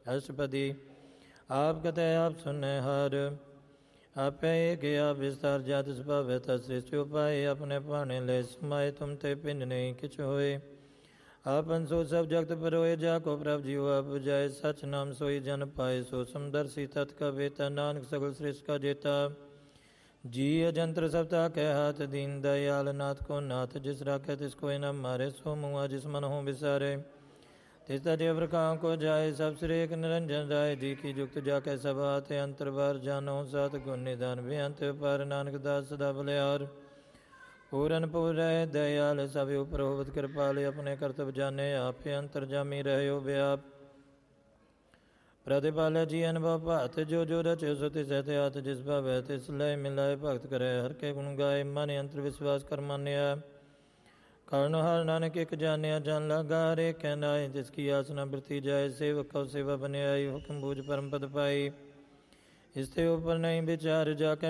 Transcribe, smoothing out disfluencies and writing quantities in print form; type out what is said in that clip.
अष्टपदी आप कतः आप सुनने हर आपे एक आप विस्तार जात स्वभाव सृष्टि उपाय अपने पाने ले समाये तुम ते पिंड नहीं किच होए आपन सो सब जगत पर होए जाको प्रभ जीव आप जाए सच नाम सोई जन पाए सो समदर्शी तत् का बेता नानक सगल सृष्टि का जेता जी अजंत्र सप्ताह के हाथ दीन दयाल नाथ को नाथ जिस राखे तिसको न मारे सो मुआ जिस मन हो बिसारे तिस तजेवर काम को जाए सब श्री एक निरंजन राय जी की जुक्त जाके सब आते अंतर बार जानो सात गुण निदान भी अंत पर नानक दास सदा बलिहार पूरन पूर दयाल सब ऊपर होवत कृपाल अपने कर्तव्य जाने आपे अंतर जामी रहो व्याप प्रतिपाल जी अनुभव पात जो जो रचे सुति सहते हाथ जिस भाव तिस लय मिलाए भक्त करे हर के गुण गाय मन यंत्र विश्वास कर मान्या कारण हर नानक एक जान्या जान लगा रे कहनाए जिसकी आसना वृत्ति जाए सेवक कौ सेवा बने आई हुक्म बूझ परम पद पाई इससे ऊपर नहीं विचार जाके